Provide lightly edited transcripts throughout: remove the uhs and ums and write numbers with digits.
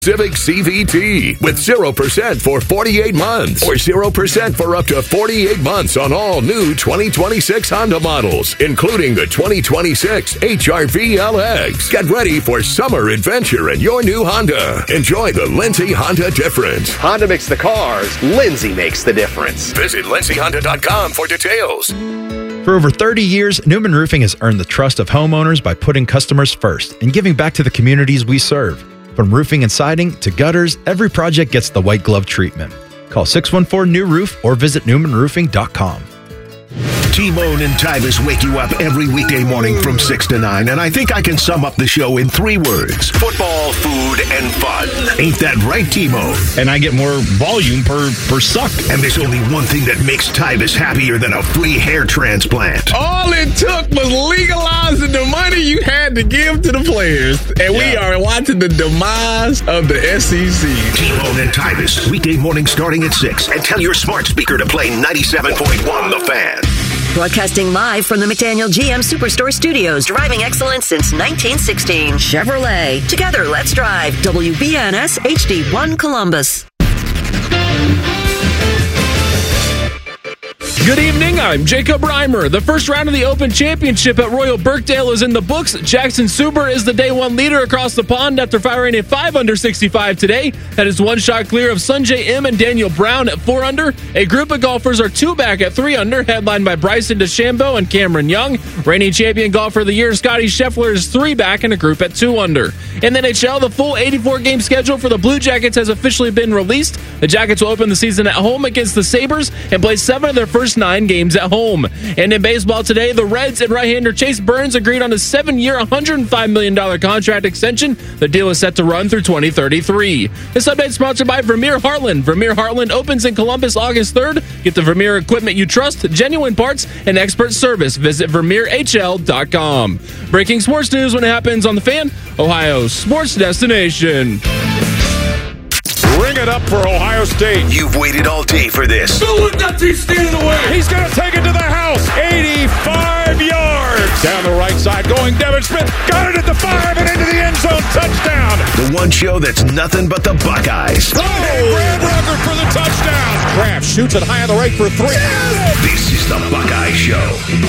Civic CVT with 0% for 48 months or 0% for up to 48 months on all new 2026 Honda models, including the 2026 HR-V LX. Get ready for summer adventure in your new Honda. Enjoy the Lindsay Honda difference. Honda makes the cars. Lindsay makes the difference. Visit lindsayhonda.com for details. For over 30 years, Newman Roofing has earned the trust of homeowners by putting customers first and giving back to the communities we serve. From roofing and siding to gutters, every project gets the white glove treatment. Call 614-NEW-ROOF or visit newmanroofing.com. T-Bone and Tybus wake you up every weekday morning from 6 to 9, and I think I can sum up the show in 3 words. Football, food, and fun. Ain't that right, T-Bone? And I get more volume per suck. And there's only one thing that makes Tybus happier than a free hair transplant. All it took was legalizing the money you had to give to the players. And we are watching the demise of the SEC. T-Bone and Tybus, weekday morning starting at 6. And tell your smart speaker to play 97.1 The Fan. Broadcasting live from the McDaniel GM Superstore Studios. Driving excellence since 1916. Chevrolet. Together, let's drive. WBNS HD1 Columbus. Good evening, I'm Jacob Reimer. The first round of the Open Championship at Royal Birkdale is in the books. Jackson Suber is the day one leader across the pond after firing a 5 under 65 today. That is one shot clear of Sunjay M and Daniel Brown at 4 under. A group of golfers are 2 back at 3 under, headlined by Bryson DeChambeau and Cameron Young. Reigning champion golfer of the year, Scotty Scheffler, is 3 back in a group at 2 under. In the NHL, the full 84-game schedule for the Blue Jackets has officially been released. The Jackets will open the season at home against the Sabres and play 7 of their first 9 games at home. And in baseball today, the Reds and right-hander Chase Burns agreed on a 7-year, $105 million contract extension. The deal is set to run through 2033. This update is sponsored by Vermeer Heartland. Vermeer Heartland opens in Columbus August 3rd. Get the Vermeer equipment you trust, genuine parts, and expert service. Visit VermeerHL.com. Breaking sports news when it happens on The Fan, Ohio's sports destination. Bring it up for Ohio State. You've waited all day for this. Look, that team's standing away. He's going to take it to the house. 85 yards. Down the right side going Devin Smith. Got it at the 5 and into the end zone. Touchdown. The one show that's nothing but the Buckeyes. Oh, Brad Rucker for the touchdown. Kraft shoots it high on the right for 3. This is the Buckeye Show.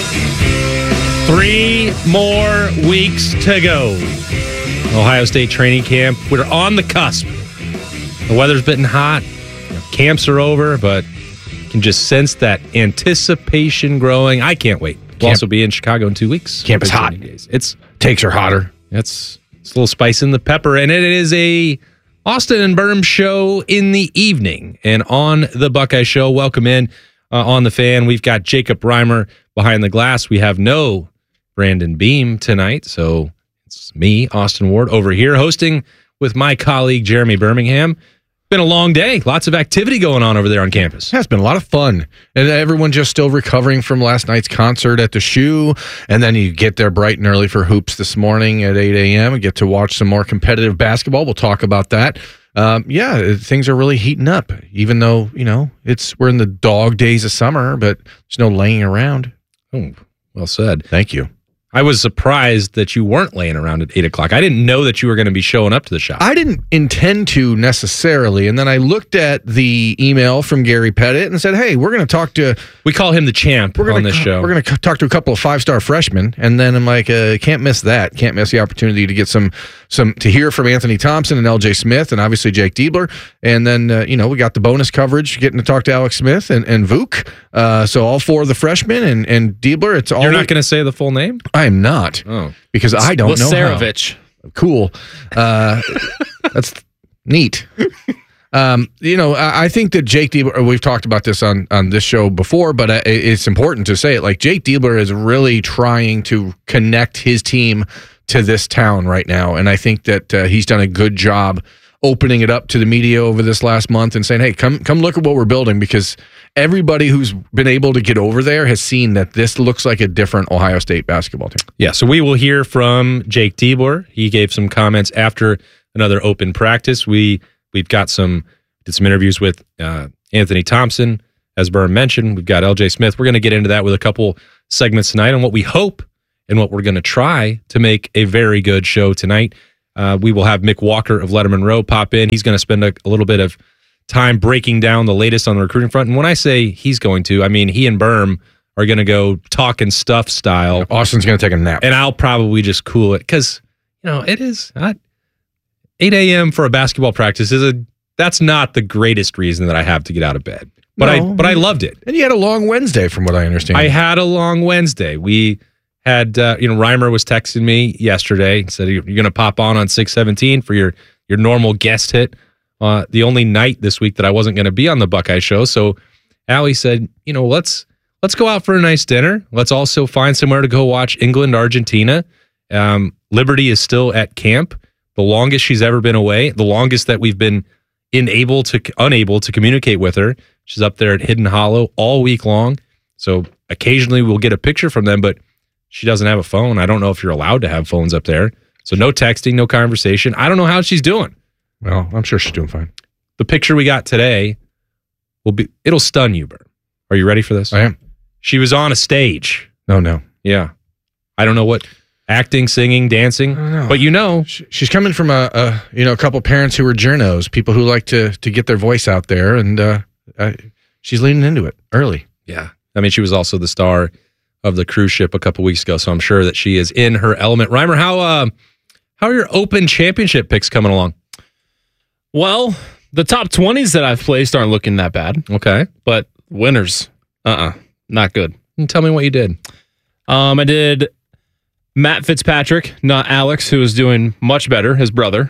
3 more weeks to go. Ohio State training camp. We're on the cusp. The weather's been hot. Camps are over, but you can just sense that anticipation growing. I can't wait. We'll also be in Chicago in 2 weeks. Camp is hot. It's Takes are hotter. It's a little spice in the pepper, and it is a Austin and Berm show in the evening. And on the Buckeye Show, welcome in on The Fan. We've got Jacob Reimer behind the glass. We have no Brandon Beam tonight, so it's me, Austin Ward, over here hosting with my colleague Jeremy Birmingham. Been a long day. Lots of activity going on over there on campus. Yeah, it's been a lot of fun. And everyone just still recovering from last night's concert at the Shoe. And then you get there bright and early for hoops this morning at 8 a.m. and get to watch some more competitive basketball. We'll talk about that. Things are really heating up, even though, we're in the dog days of summer, but there's no laying around. Oh, well said. Thank you. I was surprised that you weren't laying around at 8 o'clock. I didn't know that you were going to be showing up to the shop. I didn't intend to necessarily. And then I looked at the email from Gary Pettit and said, hey, we're going to talk to... We call him the champ on this show. We're going to talk to a couple of 5-star freshmen. And then I'm like, can't miss that. Can't miss the opportunity to get some to hear from Anthony Thompson and LJ Smith and obviously Jake Diebler. And then, we got the bonus coverage, getting to talk to Alex Smith and Vuk. So all 4 of the freshmen and Diebler. It's all. You're not going to say the full name? I am not. Oh. Because I don't know Lasarovich. Cool. That's neat. I think that Jake Diebler, we've talked about this on this show before, but it's important to say it. Like, Jake Diebler is really trying to connect his team to this town right now. And I think that he's done a good job opening it up to the media over this last month and saying, hey, come look at what we're building, because everybody who's been able to get over there has seen that this looks like a different Ohio State basketball team. Yeah, so we will hear from Jake Diebler. He gave some comments after another open practice. We've got did some interviews with Anthony Thompson, as Berm mentioned. We've got LJ Smith. We're going to get into that with a couple segments tonight on what we hope and what we're going to try to make a very good show tonight. We will have Mick Walker of Letterman Row pop in. He's going to spend a little bit of time breaking down the latest on the recruiting front. And when I say he's going to, I mean he and Berm are going to go talking stuff style. Austin's going to take a nap. And I'll probably just cool it because, it is not 8 a.m. for a basketball practice that's not the greatest reason that I have to get out of bed. But I loved it. And you had a long Wednesday from what I understand. I had a long Wednesday. We had, Reimer was texting me yesterday, said you're going to pop on 617 for your normal guest hit. The only night this week that I wasn't going to be on the Buckeye show. So Allie said, let's go out for a nice dinner. Let's also find somewhere to go watch England, Argentina. Liberty is still at camp. The longest she's ever been away. The longest that we've been unable to communicate with her. She's up there at Hidden Hollow all week long. So occasionally we'll get a picture from them, but she doesn't have a phone. I don't know if you're allowed to have phones up there. So no texting, no conversation. I don't know how she's doing. Well, I'm sure she's doing fine. The picture we got today it'll stun you, Bert. Are you ready for this? I am. She was on a stage. No. Yeah. I don't know what acting, singing, dancing, but she's coming from a couple parents who are journos, people who like to get their voice out there, and she's leaning into it early. Yeah. I mean, she was also the star of the cruise ship a couple weeks ago, so I'm sure that she is in her element. Reimer, how are your Open Championship picks coming along? Well, the top 20s that I've placed aren't looking that bad. Okay. But winners, not good. Tell me what you did. I did Matt Fitzpatrick, not Alex, who is doing much better, his brother.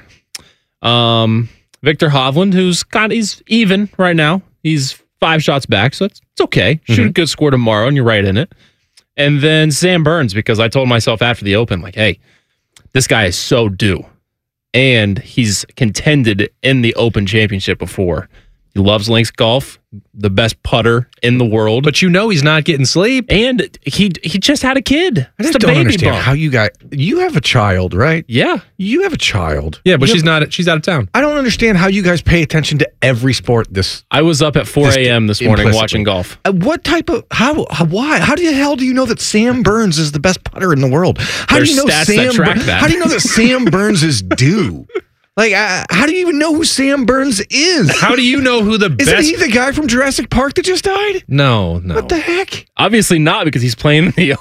Victor Hovland, he's even right now. He's 5 shots back, so it's okay. Shoot a good score tomorrow, and you're right in it. And then Sam Burns, because I told myself after the Open, like, hey, this guy is so due. And he's contended in the Open Championship before. He loves links golf, the best putter in the world. But he's not getting sleep. And he just had a kid. I just don't understand how you have a child, right? Yeah. You have a child. Yeah, but she's out of town. I don't understand how you guys pay attention to every sport. I was up at 4 a.m. this morning watching golf. What type of, why? How the hell do you know that Sam Burns is the best putter in the world? How do you know stats that track that. How do you know that Sam Burns is due? Like, how do you even know who Sam Burns is? How do you know who the best... Isn't he the guy from Jurassic Park that just died? No. What the heck? Obviously not, because he's playing in the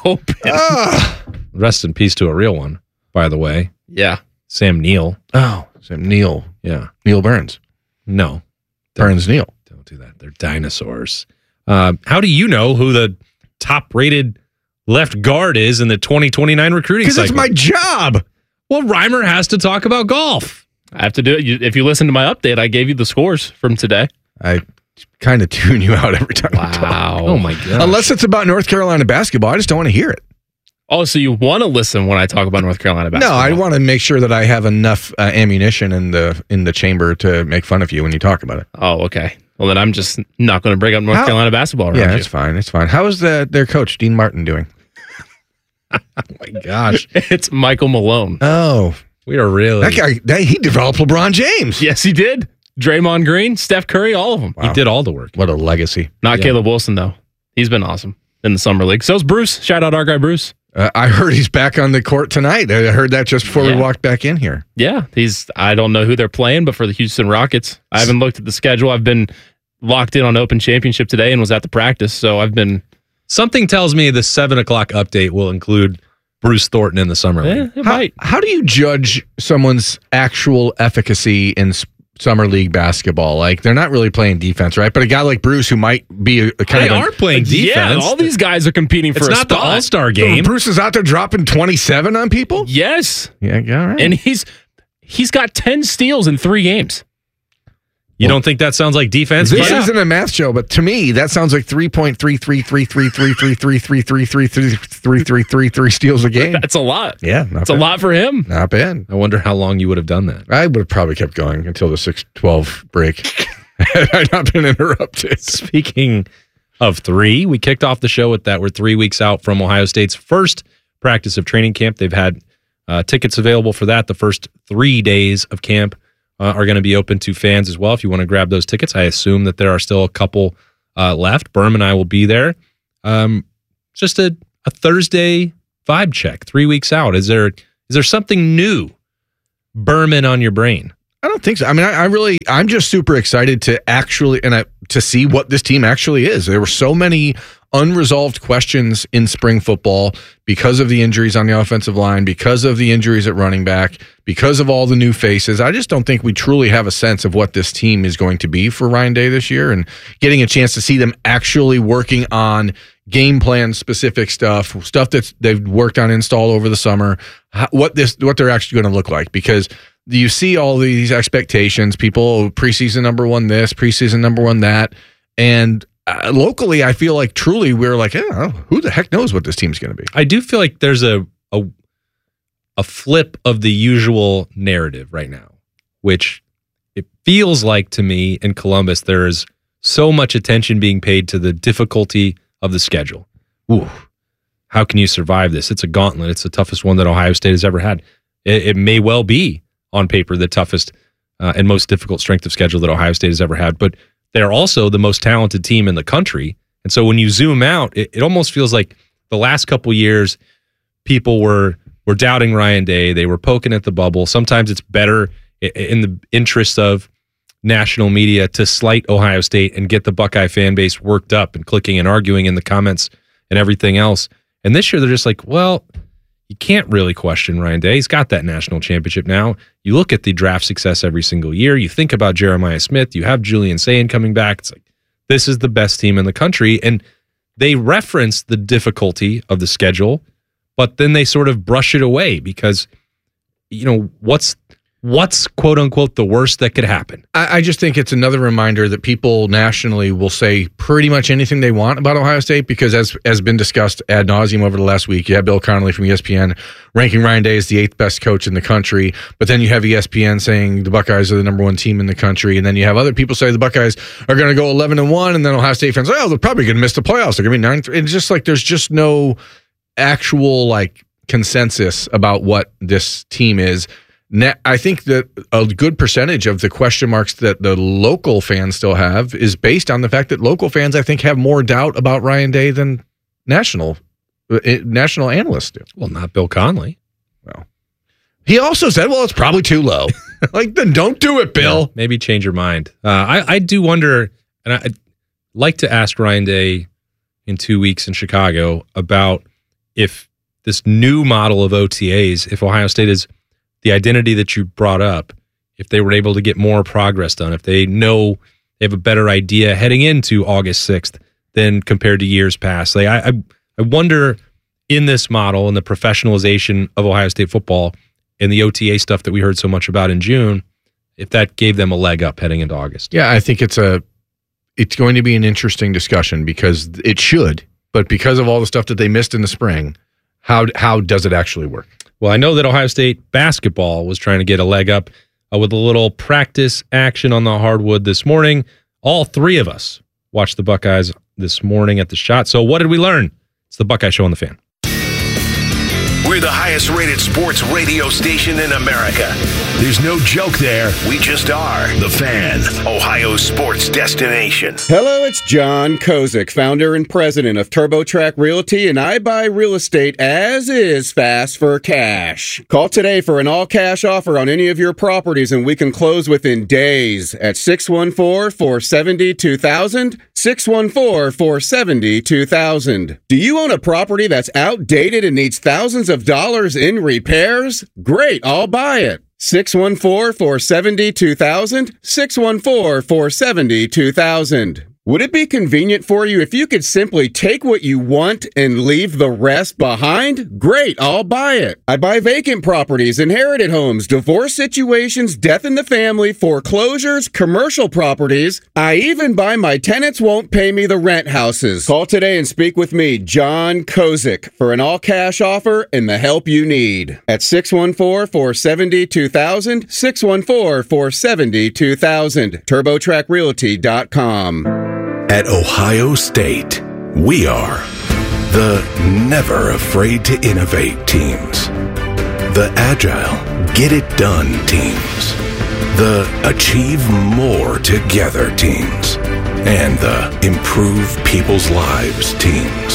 Open. Rest in peace to a real one, by the way. Yeah. Sam Neill. Oh, Sam Neill. Yeah. Neil Burns. No. Burns Neill. Don't do that. They're dinosaurs. How do you know who the top-rated left guard is in the 2029 recruiting cycle? Because it's my job. Well, Reimer has to talk about golf. I have to do it. If you listen to my update, I gave you the scores from today. I kind of tune you out every time. Wow. Oh, my God. Unless it's about North Carolina basketball. I just don't want to hear it. Oh, so you want to listen when I talk about North Carolina basketball? No, I want to make sure that I have enough ammunition in the chamber to make fun of you when you talk about it. Oh, okay. Well, then I'm just not going to bring up North Carolina basketball around you. It's fine. It's fine. How is their coach, Dean Martin, doing? Oh, my gosh. It's Michael Malone. Oh, we are really... That guy, he developed LeBron James. Yes, he did. Draymond Green, Steph Curry, all of them. Wow. He did all the work. What a legacy. Not Caleb Wilson, though. He's been awesome in the Summer League. So's Bruce. Shout out our guy, Bruce. I heard he's back on the court tonight. I heard that just before we walked back in here. Yeah, I don't know who they're playing, but for the Houston Rockets. I haven't looked at the schedule. I've been locked in on Open Championship today and was at the practice, so I've been... Something tells me the 7 o'clock update will include Bruce Thornton in the Summer League. It might. How do you judge someone's actual efficacy in Summer League basketball? Like, they're not really playing defense, right? But a guy like Bruce, who might be a kind they are playing defense. Yeah, all these guys are competing for a spot. It's not the All-Star game. So Bruce is out there dropping 27 on people? Yes. Yeah, all right. And he's got 10 steals in 3 games. You don't think that sounds like defense? This isn't a math show, but to me, that sounds like 3.333333333333 steals a game. That's a lot. Yeah, that's a lot for him. Not bad. I wonder how long you would have done that. I would have probably kept going until the 6:12 break. Had I not been interrupted. Speaking of 3, we kicked off the show with that. We're 3 weeks out from Ohio State's first practice of training camp. They've had tickets available for that. The first 3 days of camp are going to be open to fans as well if you want to grab those tickets. I assume that there are still a couple left. Berm and I will be there. Just a Thursday vibe check, 3 weeks out. Is there something new Berman on your brain? I don't think so. I mean, I'm just super excited to to see what this team actually is. There were so many unresolved questions in spring football because of the injuries on the offensive line, because of the injuries at running back, because of all the new faces. I just don't think we truly have a sense of what this team is going to be for Ryan Day this year, and getting a chance to see them actually working on game plan specific stuff that they've worked on install over the summer, what they're actually going to look like. Because you see all these expectations, people, preseason number one this, preseason number one that, and locally, I feel like truly we're like, who the heck knows what this team's going to be? I do feel like there's a flip of the usual narrative right now, which it feels like to me in Columbus, there's so much attention being paid to the difficulty of the schedule. Ooh, how can you survive this? It's a gauntlet. It's the toughest one that Ohio State has ever had. It may well be on paper the toughest and most difficult strength of schedule that Ohio State has ever had, but they're also the most talented team in the country. And so when you zoom out, it almost feels like the last couple years, people were doubting Ryan Day. They were poking at the bubble. Sometimes it's better in the interest of national media to slight Ohio State and get the Buckeye fan base worked up and clicking and arguing in the comments and everything else. And this year, they're just like, well, you can't really question Ryan Day. He's got that national championship now. You look at the draft success every single year. You think about Jeremiah Smith. You have Julian Sayin coming back. It's like, this is the best team in the country. And they reference the difficulty of the schedule, but then they sort of brush it away because, what's quote unquote the worst that could happen? I just think it's another reminder that people nationally will say pretty much anything they want about Ohio State because, as has been discussed ad nauseum over the last week, you have Bill Connolly from ESPN ranking Ryan Day as the 8th best coach in the country, but then you have ESPN saying the Buckeyes are the number one team in the country, and then you have other people say the Buckeyes are going to go 11-1, and then Ohio State fans say, they're probably going to miss the playoffs. They're going to be 9-3. It's just like there's just no actual consensus about what this team is. I think that a good percentage of the question marks that the local fans still have is based on the fact that local fans, I think, have more doubt about Ryan Day than national analysts do. Well, not Bill Connolly. Well, he also said, well, it's probably too low. Then don't do it, Bill. Yeah, maybe change your mind. I do wonder, and I'd like to ask Ryan Day in 2 weeks in Chicago about if this new model of OTAs, if Ohio State is the identity that you brought up, if they were able to get more progress done, if they know they have a better idea heading into August 6th than compared to years past. I wonder in this model and the professionalization of Ohio State football and the OTA stuff that we heard so much about in June, if that gave them a leg up heading into August. Yeah, I think it's going to be an interesting discussion because it should, but because of all the stuff that they missed in the spring, how does it actually work? Well, I know that Ohio State basketball was trying to get a leg up with a little practice action on the hardwood this morning. All three of us watched the Buckeyes this morning at the Shot. So what did we learn? It's the Buckeye Show on the Fan. We're the highest rated sports radio station in America. There's no joke there. We just are. The Fan, Ohio's sports destination. Hello, it's John Kozik, founder and president of TurboTrack Realty, and I buy real estate as is fast for cash. Call today for an all-cash offer on any of your properties, and we can close within days at 614-470-2000, 614-470-2000. Do you own a property that's outdated and needs thousands of dollars in repairs? Great, I'll buy it. 614-470-2000, 614-470-2000. Would it be convenient for you if you could simply take what you want and leave the rest behind? Great, I'll buy it. I buy vacant properties, inherited homes, divorce situations, death in the family, foreclosures, commercial properties. I even buy my tenants won't pay me the rent houses. Call today and speak with me, John Kozik, for an all-cash offer and the help you need. At 614-470-2000, 614-470-2000, TurboTrackRealty.com. At Ohio State, we are the never afraid to innovate teams, the agile, get it done teams, the achieve more together teams, and the improve people's lives teams.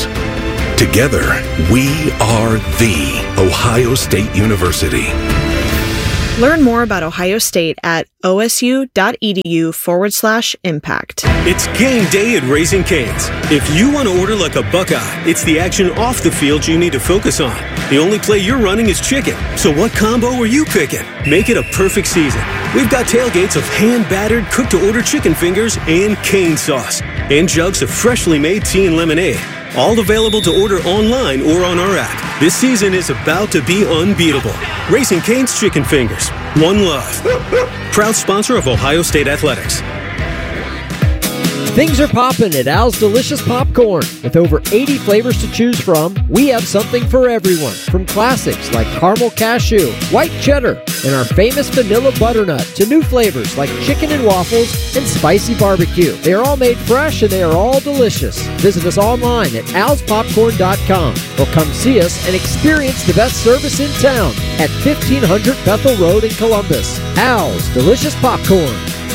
Together, we are the Ohio State University. Learn more about Ohio State at osu.edu/impact. It's game day at Raising Cane's. If you want to order like a Buckeye, it's the action off the field you need to focus on. The only play you're running is chicken. So what combo are you picking? Make it a perfect season. We've got tailgates of hand-battered, cooked-to-order chicken fingers and cane sauce. And jugs of freshly made tea and lemonade. All available to order online or on our app. This season is about to be unbeatable. Raising Cane's Chicken Fingers. One love. Proud sponsor of Ohio State Athletics. Things are popping at Al's Delicious Popcorn. With over 80 flavors to choose from, we have something for everyone. From classics like caramel cashew, white cheddar, and our famous vanilla butternut to new flavors like chicken and waffles and spicy barbecue. They are all made fresh and they are all delicious. Visit us online at alspopcorn.com or come see us and experience the best service in town at 1500 Bethel Road in Columbus. Al's Delicious Popcorn.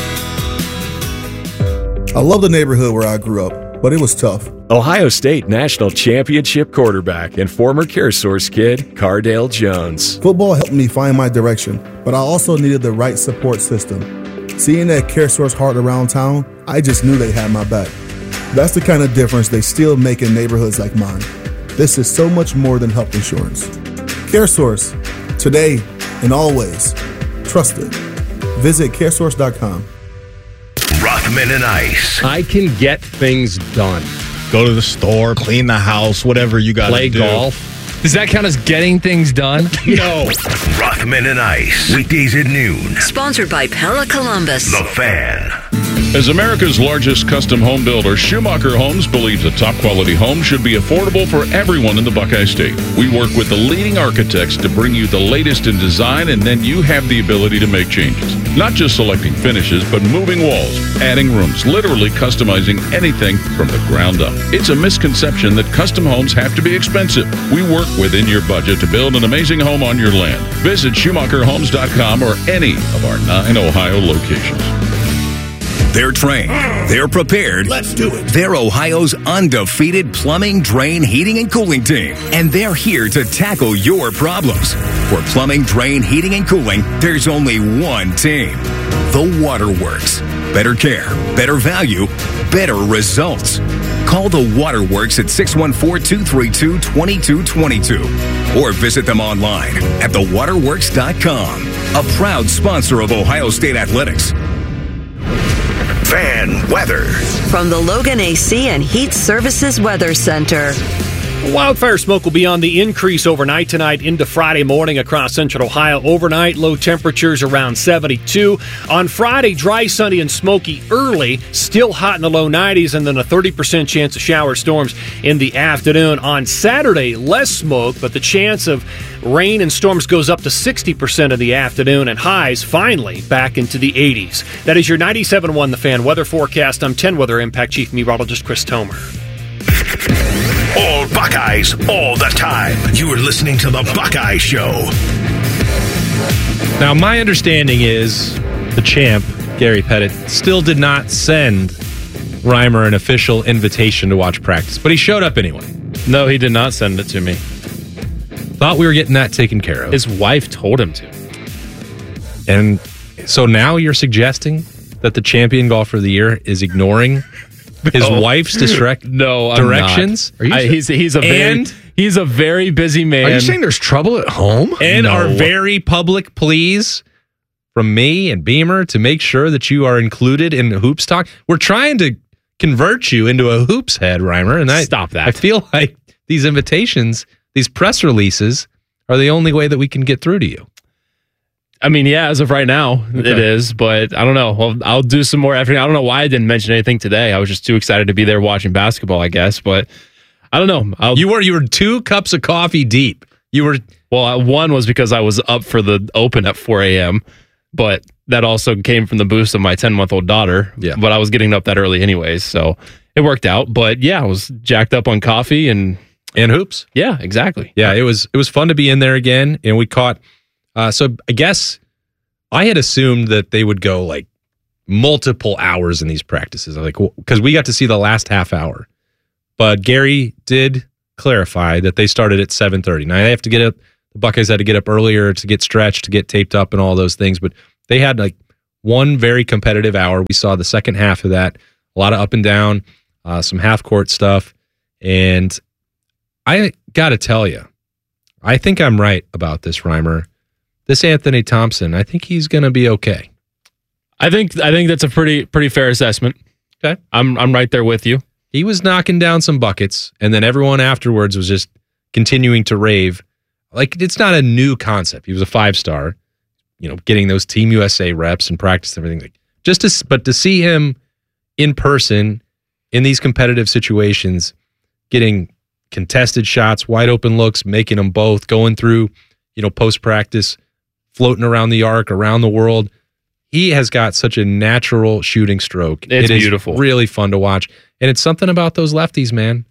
I love the neighborhood where I grew up, but it was tough. Ohio State National Championship quarterback and former CareSource kid, Cardale Jones. Football helped me find my direction, but I also needed the right support system. Seeing that CareSource heart around town, I just knew they had my back. That's the kind of difference they still make in neighborhoods like mine. This is so much more than health insurance. CareSource, today and always. Trusted. Visit caresource.com. Rothman and Ice. I can get things done. Go to the store, clean the house, whatever you got to do. Play golf. Does that count as getting things done? No. Rothman and Ice. Weekdays at noon. Sponsored by Pella Columbus. The Fan. As America's largest custom home builder, Schumacher Homes believes a top-quality home should be affordable for everyone in the Buckeye State. We work with the leading architects to bring you the latest in design, and then you have the ability to make changes. Not just selecting finishes, but moving walls, adding rooms, literally customizing anything from the ground up. It's a misconception that custom homes have to be expensive. We work within your budget to build an amazing home on your land. Visit SchumacherHomes.com or any of our 9 Ohio locations. They're trained. They're prepared. Let's do it. They're Ohio's undefeated plumbing, drain, heating, and cooling team. And they're here to tackle your problems. For plumbing, drain, heating, and cooling, there's only one team. The Waterworks. Better care, better value, better results. Call the Waterworks at 614-232-2222 or visit them online at thewaterworks.com. A proud sponsor of Ohio State Athletics. Fan weather. From the Logan AC and Heat Services Weather Center. Wildfire smoke will be on the increase overnight tonight into Friday morning across central Ohio. Overnight, low temperatures around 72. On Friday, dry, sunny, and smoky early. Still hot in the low 90s, and then a 30% chance of shower storms in the afternoon. On Saturday, less smoke, but the chance of rain and storms goes up to 60% in the afternoon, and highs finally back into the 80s. That is your 97.1 The Fan weather forecast. I'm 10 Weather Impact Chief Meteorologist Chris Tomer. All Buckeyes, all the time. You are listening to The Buckeye Show. Now, my understanding is the champ, Gary Pettit, still did not send Reimer an official invitation to watch practice, but he showed up anyway. No, he did not send it to me. Thought we were getting that taken care of. His wife told him to. And so now you're suggesting that the champion golfer of the year is ignoring his wife's directions? Are you he's a very busy man. Are you saying there's trouble at home? And our very public pleas from me and Beamer to make sure that you are included in the Hoops Talk. We're trying to convert you into a Hoops head, Reimer. And Stop that. I feel like these invitations, these press releases, are the only way that we can get through to you. I mean, yeah, as of right now, it is, but I don't know. Well, I'll do some more effort. I don't know why I didn't mention anything today. I was just too excited to be there watching basketball, I guess, but I don't know. You were 2 cups of coffee deep. One was because I was up for the Open at 4 a.m., but that also came from the boost of my 10-month-old daughter. Yeah. But I was getting up that early anyways, so it worked out. But yeah, I was jacked up on coffee and hoops. Yeah, exactly. Yeah, it was fun to be in there again, and we caught. So I guess I had assumed that they would go like multiple hours in these practices, because we got to see the last half hour. But Gary did clarify that they started at 7:30. Now they have to get up. the Buckeyes had to get up earlier to get stretched, to get taped up and all those things. But they had like one very competitive hour. We saw the second half of that, a lot of up and down, some half-court stuff. And I got to tell you, I think I'm right about this, Reimer. This Anthony Thompson, I think he's going to be okay. I think that's a pretty fair assessment. Okay. I'm right there with you. He was knocking down some buckets, and then everyone afterwards was just continuing to rave. Like, it's not a new concept. He was a 5-star, getting those Team USA reps and practice and everything. But to see him in person in these competitive situations, getting contested shots, wide open looks, making them both, going through, post practice, floating around the arc, around the world. He has got such a natural shooting stroke. It's beautiful. Really fun to watch. And it's something about those lefties, man.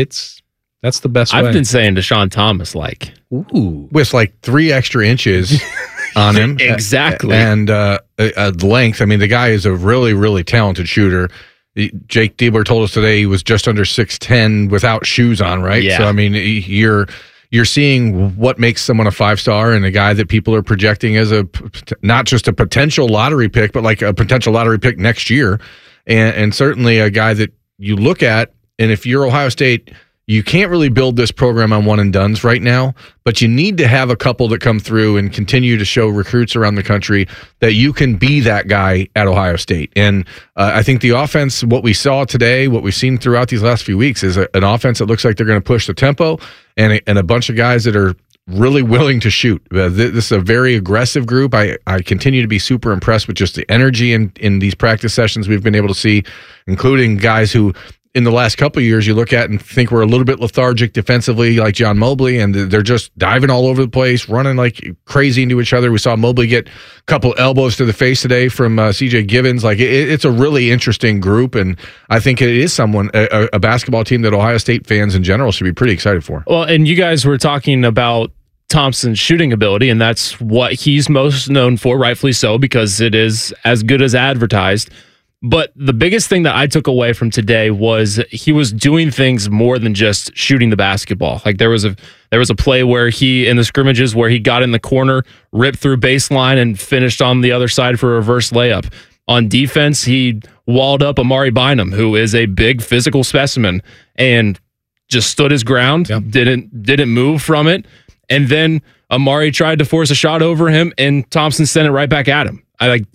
That's the best way. I've been saying to Sean Thomas, ooh, with 3 extra inches on him. Exactly. And length. I mean, the guy is a really, really talented shooter. Jake Diebler told us today he was just under 6'10" without shoes on, right? Yeah. So, I mean, you're seeing what makes someone a 5-star and a guy that people are projecting as not just a potential lottery pick, but like a potential lottery pick next year. And certainly a guy that you look at, and if you're Ohio State, you can't really build this program on one and dones right now, but you need to have a couple that come through and continue to show recruits around the country that you can be that guy at Ohio State. And I think the offense, what we saw today, what we've seen throughout these last few weeks, is an offense that looks like they're going to push the tempo and a bunch of guys that are really willing to shoot. This is a very aggressive group. I continue to be super impressed with just the energy in these practice sessions we've been able to see, including guys who in the last couple of years you look at and think we're a little bit lethargic defensively, like John Mobley, and they're just diving all over the place, running like crazy into each other. We saw Mobley get a couple elbows to the face today from CJ Givens. It's a really interesting group, and I think it is a basketball team that Ohio State fans in general should be pretty excited for. Well, and you guys were talking about Thompson's shooting ability, and that's what he's most known for, rightfully so, because it is as good as advertised. But the biggest thing that I took away from today was he was doing things more than just shooting the basketball. Like there was a play where he, in the scrimmages, where he got in the corner, ripped through baseline, and finished on the other side for a reverse layup. On defense, he walled up Amari Bynum, who is a big physical specimen, and just stood his ground, didn't move from it. And then Amari tried to force a shot over him, and Thompson sent it right back at him.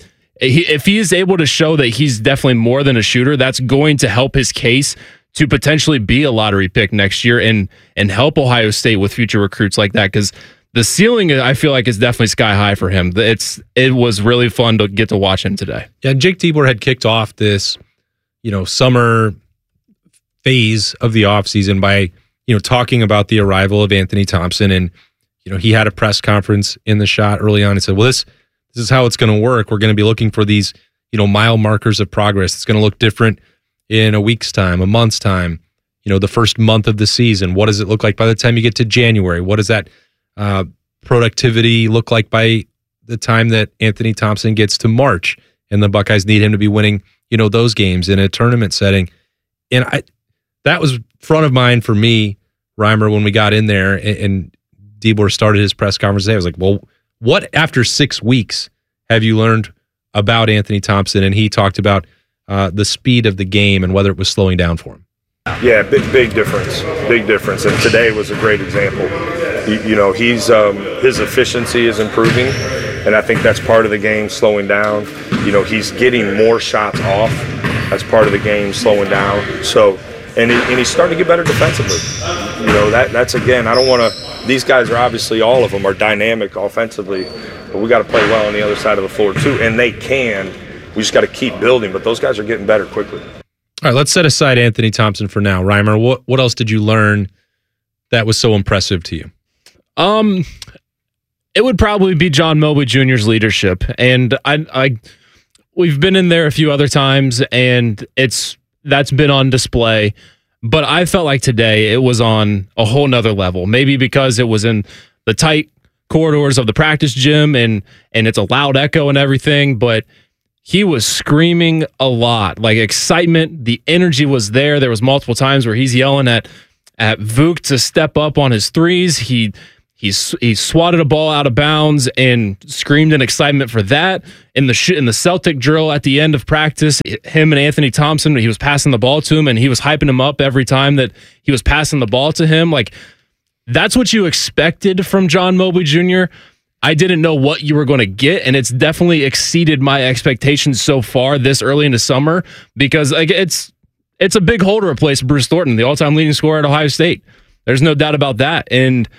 If he is able to show that he's definitely more than a shooter, that's going to help his case to potentially be a lottery pick next year and help Ohio State with future recruits like that. Because the ceiling, I feel like, is definitely sky high for him. It was really fun to get to watch him today. Yeah, Jake Diebler had kicked off this, summer phase of the offseason by, talking about the arrival of Anthony Thompson. And, he had a press conference in the shot early on and said, well, this is how it's going to work. We're going to be looking for these, mile markers of progress. It's going to look different in a week's time, a month's time, the first month of the season. What does it look like by the time you get to January? What does that productivity look like by the time that Anthony Thompson gets to March? And the Buckeyes need him to be winning, those games in a tournament setting. And that was front of mind for me, Reimer, when we got in there and Diebler started his press conference today. I was like, well, what after 6 weeks have you learned about Anthony Thompson? And he talked about the speed of the game and whether it was slowing down for him. Yeah, big difference. Big difference. And today was a great example. He's his efficiency is improving, and I think that's part of the game slowing down. He's getting more shots off. That's part of the game slowing down. So, and he's starting to get better defensively. That's again, I don't want to. These guys are obviously, all of them are dynamic offensively, but we got to play well on the other side of the floor too, and they can. We just got to keep building, but those guys are getting better quickly. All right, let's set aside Anthony Thompson for now. Reimer, what else did you learn that was so impressive to you? It would probably be John Mobley Jr.'s leadership, and we've been in there a few other times, and that's been on display. But I felt like today it was on a whole nother level. Maybe because it was in the tight corridors of the practice gym and it's a loud echo and everything, but he was screaming a lot. Like excitement, the energy was there. There was multiple times where he's yelling at Vuk to step up on his threes. He He swatted a ball out of bounds and screamed in excitement for that. In the Celtic drill at the end of practice, him and Anthony Thompson, he was passing the ball to him, and he was hyping him up every time that he was passing the ball to him. Like, that's what you expected from John Mobley Jr. I didn't know what you were going to get, and it's definitely exceeded my expectations so far this early in the summer, because like, it's a big hole to replace Bruce Thornton, the all-time leading scorer at Ohio State. There's no doubt about that. And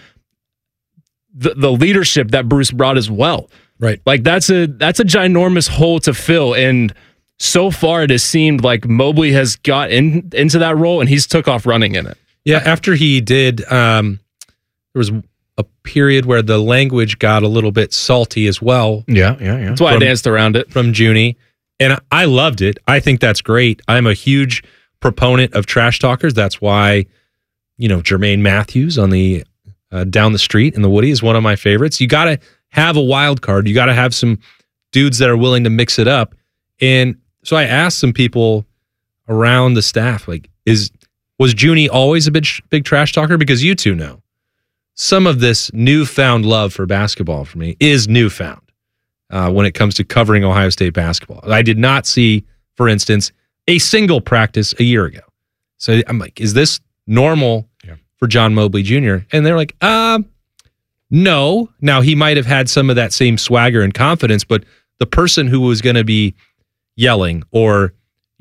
the leadership that Bruce brought as well. Right. Like that's a ginormous hole to fill. And so far it has seemed like Mobley has got into that role and he's took off running in it. Yeah, after he did, there was a period where the language got a little bit salty as well. Yeah. That's why I danced around it. From Junie. And I loved it. I think that's great. I'm a huge proponent of trash talkers. That's why, Jermaine Matthews on the down the street in the Woody is one of my favorites. You got to have a wild card. You got to have some dudes that are willing to mix it up. And so I asked some people around the staff, like, was Junie always a big trash talker? Because you two know some of this newfound love for basketball for me is newfound when it comes to covering Ohio State basketball. I did not see, for instance, a single practice a year ago. So I'm like, is this normal for John Mobley Jr.? And they're like, no. Now, he might have had some of that same swagger and confidence, but the person who was going to be yelling or,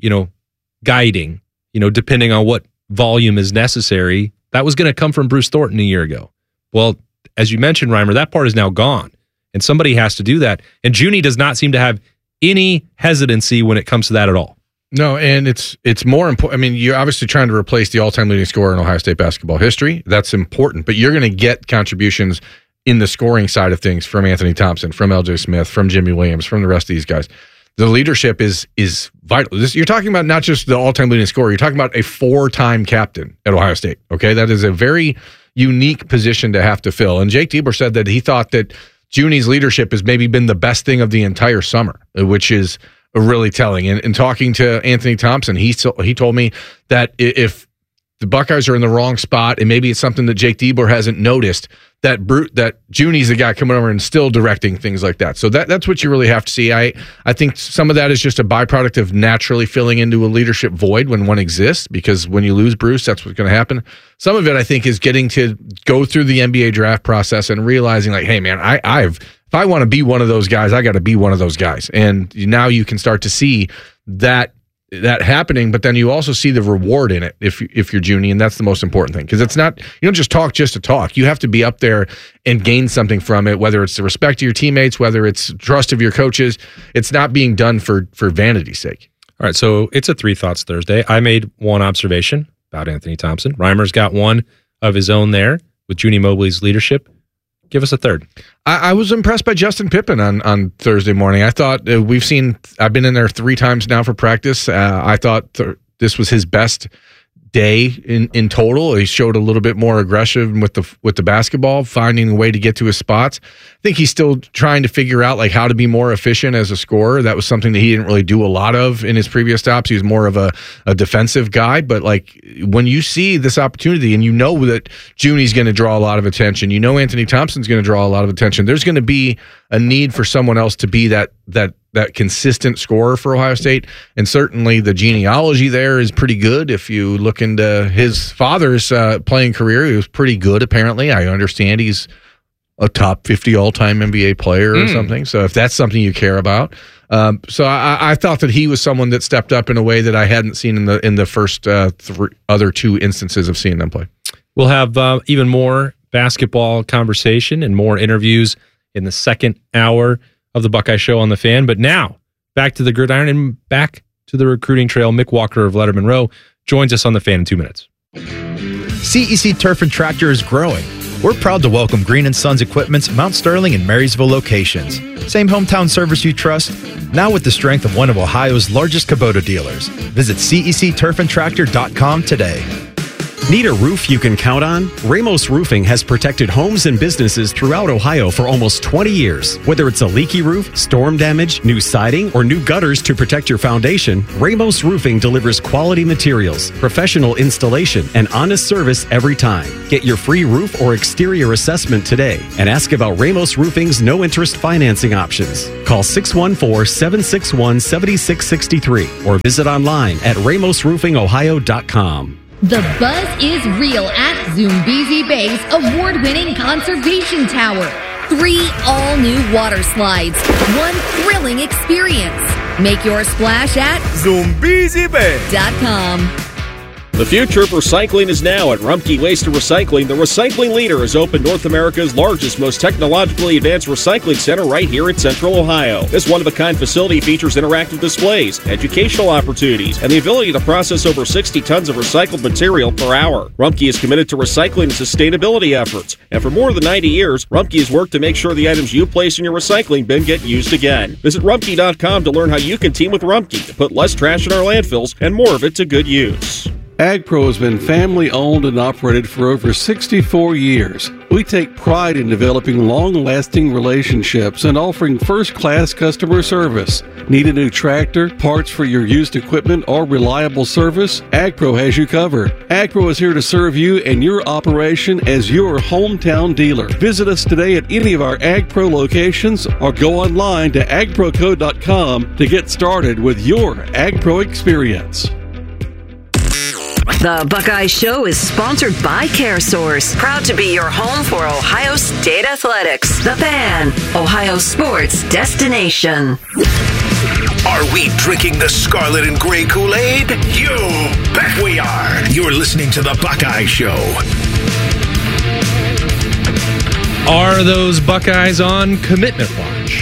guiding, depending on what volume is necessary, that was going to come from Bruce Thornton a year ago. Well, as you mentioned, Reimer, that part is now gone, and somebody has to do that. And Junie does not seem to have any hesitancy when it comes to that at all. No, and it's more important. I mean, you're obviously trying to replace the all-time leading scorer in Ohio State basketball history. That's important, but you're going to get contributions in the scoring side of things from Anthony Thompson, from L.J. Smith, from Jimmy Williams, from the rest of these guys. The leadership is vital. You're talking about not just the all-time leading scorer. You're talking about a 4-time captain at Ohio State. Okay, that is a very unique position to have to fill. And Jake Diebler said that he thought that Junie's leadership has maybe been the best thing of the entire summer, which is really telling. And talking to Anthony Thompson, he told me that if the Buckeyes are in the wrong spot, and maybe it's something that Jake Diebler hasn't noticed, that Junie's the guy coming over and still directing things like that. So that's what you really have to see. I think some of that is just a byproduct of naturally filling into a leadership void when one exists, because when you lose Bruce, that's what's going to happen. Some of it, I think, is getting to go through the NBA draft process and realizing, like, hey, man, if I want to be one of those guys, I got to be one of those guys. And now you can start to see that happening, but then you also see the reward in it if you're Junie, and that's the most important thing, because it's not, you don't just talk just to talk. You have to be up there and gain something from it, whether it's the respect of your teammates, whether it's trust of your coaches. It's not being done for vanity's sake. All right, so it's a Three Thoughts Thursday. I made one observation about Anthony Thompson. Reimer's got one of his own there with Junie Mobley's leadership. Give us a third. I was impressed by Justin Pippen on Thursday morning. I thought I've been in there 3 times now for practice. I thought this was his best day in total. He showed a little bit more aggression with the basketball, finding a way to get to his spots. I think he's still trying to figure out like how to be more efficient as a scorer. That was something that he didn't really do a lot of in his previous stops. He was more of a defensive guy. But like when you see this opportunity and you know that Junie's going to draw a lot of attention, you know Anthony Thompson's going to draw a lot of attention, there's going to be a need for someone else to be that consistent scorer for Ohio State. And certainly the genealogy there is pretty good. If you look into his father's playing career, he was pretty good, apparently. I understand he's a top 50 all-time NBA player or something. So if that's something you care about. So I thought that he was someone that stepped up in a way that I hadn't seen in the first other 2 instances of seeing them play. We'll have even more basketball conversation and more interviews in the second hour of the Buckeye Show on the Fan. But now, back to the gridiron and back to the recruiting trail. Mick Walker of Letterman Row joins us on the Fan in 2 minutes. CEC Turf and Tractor is growing. We're proud to welcome Green & Sons Equipment's Mount Sterling and Marysville locations. Same hometown service you trust, now with the strength of one of Ohio's largest Kubota dealers. Visit CECturfandtractor.com today. Need a roof you can count on? Ramos Roofing has protected homes and businesses throughout Ohio for almost 20 years. Whether it's a leaky roof, storm damage, new siding, or new gutters to protect your foundation, Ramos Roofing delivers quality materials, professional installation, and honest service every time. Get your free roof or exterior assessment today and ask about Ramos Roofing's no-interest financing options. Call 614-761-7663 or visit online at ramosroofingohio.com. The buzz is real at Zoombezi Bay's award-winning conservation tower. 3 all-new water slides, 1 thrilling experience. Make your splash at ZoombeziBay.com. The future of recycling is now at Rumpke Waste and Recycling. The recycling leader has opened North America's largest, most technologically advanced recycling center right here in Central Ohio. This one-of-a-kind facility features interactive displays, educational opportunities, and the ability to process over 60 tons of recycled material per hour. Rumpke is committed to recycling and sustainability efforts, and for more than 90 years, Rumpke has worked to make sure the items you place in your recycling bin get used again. Visit Rumpke.com to learn how you can team with Rumpke to put less trash in our landfills and more of it to good use. AgPro has been family-owned and operated for over 64 years. We take pride in developing long-lasting relationships and offering first-class customer service. Need a new tractor, parts for your used equipment, or reliable service? AgPro has you covered. AgPro is here to serve you and your operation as your hometown dealer. Visit us today at any of our AgPro locations or go online to agproco.com to get started with your AgPro experience. The Buckeye Show is sponsored by CareSource, proud to be your home for Ohio State Athletics. The Fan, Ohio sports destination. Are we drinking the scarlet and gray Kool-Aid? You bet we are. You're listening to The Buckeye Show. Are those Buckeyes on commitment watch?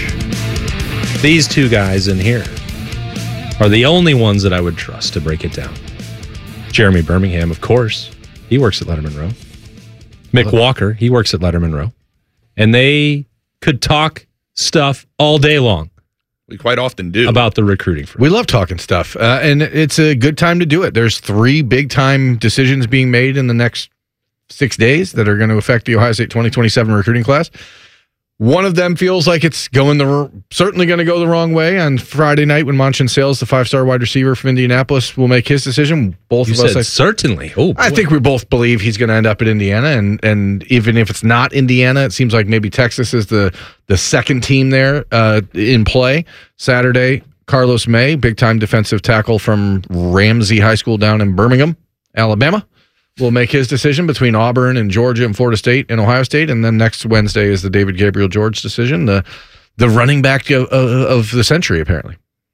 These 2 guys in here are the only ones that I would trust to break it down. Jeremy Birmingham, of course. He works at Letterman Row. Mick Walker, he works at Letterman Row. And they could talk stuff all day long. We quite often do. About the recruiting front. We love talking stuff. And it's a good time to do it. There's 3 big-time decisions being made in the next 6 days that are going to affect the Ohio State 2027 recruiting class. One of them feels like it's certainly going to go the wrong way on Friday night when Monchin Sales, the 5-star wide receiver from Indianapolis, will make his decision. Both of us, certainly. Oh, boy. I think we both believe he's going to end up at Indiana, and even if it's not Indiana, it seems like maybe Texas is the second team there in play. Saturday, Carlos May, big-time defensive tackle from Ramsey High School down in Birmingham, Alabama, will make his decision between Auburn and Georgia and Florida State and Ohio State. And then next Wednesday is the David Gabriel George decision, the running back of the century, apparently.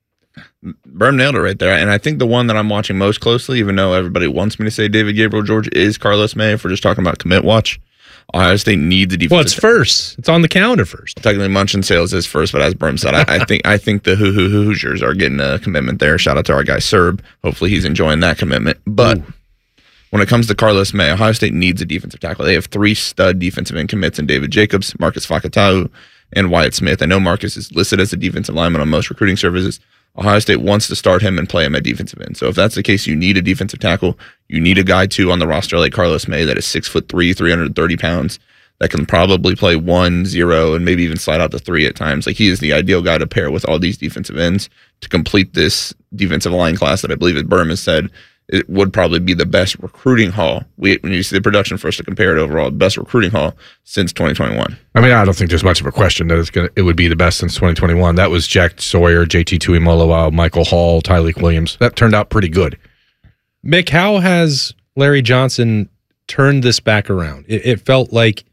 Berm nailed it right there. And I think the one that I'm watching most closely, even though everybody wants me to say David Gabriel George, is Carlos May. If we're just talking about commit watch, Ohio State needs a defense. Well, it's first. It's on the calendar first. Technically, Munchin Sales is first, but as Berm said, I think the Hoosiers are getting a commitment there. Shout out to our guy Serb. Hopefully he's enjoying that commitment. But when it comes to Carlos May, Ohio State needs a defensive tackle. They have 3 stud defensive end commits in David Jacobs, Marcus Fakatau, and Wyatt Smith. I know Marcus is listed as a defensive lineman on most recruiting services. Ohio State wants to start him and play him at defensive end. So if that's the case, you need a defensive tackle. You need a guy, too, on the roster like Carlos May that is 6'3", 330 pounds, that can probably play 1, 0, and maybe even slide out to 3 at times. Like, he is the ideal guy to pair with all these defensive ends to complete this defensive line class that I believe, as Berm has said, it would probably be the best recruiting haul. When you see the production for us to compare it overall, the best recruiting haul since 2021. I mean, I don't think there's much of a question that it would be the best since 2021. That was Jack Sawyer, JT Tuimoloau, Michael Hall, Tyleek Williams. That turned out pretty good. Mick, how has Larry Johnson turned this back around? It felt like,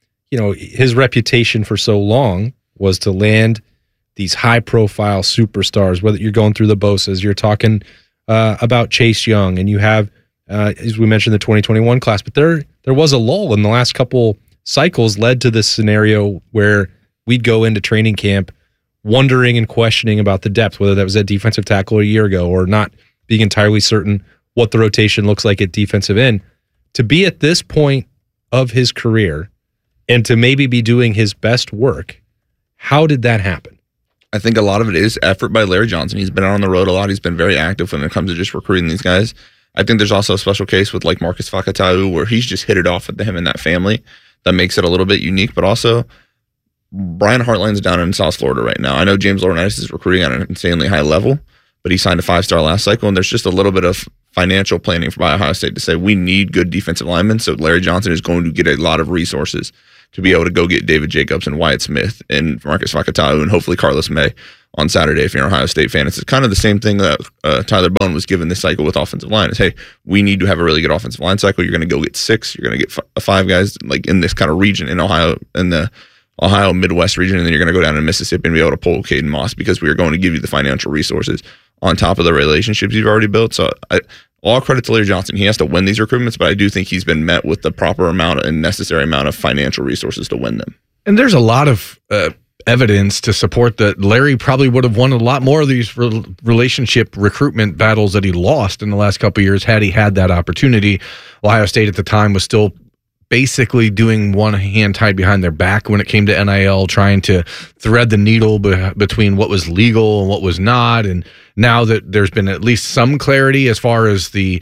his reputation for so long was to land these high-profile superstars, whether you're going through the Bosas, you're talking about Chase Young, and you have, as we mentioned, the 2021 class. But there was a lull in the last couple cycles led to this scenario where we'd go into training camp wondering and questioning about the depth, whether that was at defensive tackle a year ago or not being entirely certain what the rotation looks like at defensive end. To be at this point of his career and to maybe be doing his best work, how did that happen? I think a lot of it is effort by Larry Johnson. He's been out on the road a lot. He's been very active when it comes to just recruiting these guys. I think there's also a special case with like Marcus Fakatau where he's just hit it off with him and that family. That makes it a little bit unique, but also Brian Hartline's down in South Florida right now. I know James Laurinaitis is recruiting at an insanely high level, but he signed a 5-star last cycle, and there's just a little bit of financial planning by Ohio State to say we need good defensive linemen, so Larry Johnson is going to get a lot of resources to be able to go get David Jacobs and Wyatt Smith and Marcus Fakatau and hopefully Carlos May on Saturday if you're an Ohio State fan. It's kind of the same thing that Tyler Bone was given this cycle with offensive line is, hey, we need to have a really good offensive line cycle. You're going to go get 6. You're going to get 5 guys like in this kind of region in Ohio, in the Ohio Midwest region, and then you're going to go down to Mississippi and be able to pull Caden Moss because we are going to give you the financial resources on top of the relationships you've already built. So all credit to Larry Johnson. He has to win these recruitments, but I do think he's been met with the proper amount and necessary amount of financial resources to win them. And there's a lot of evidence to support that Larry probably would have won a lot more of these relationship recruitment battles that he lost in the last couple of years had he had that opportunity. Ohio State at the time was still basically doing one hand tied behind their back when it came to NIL, trying to thread the needle between what was legal and what was not. And now that there's been at least some clarity as far as the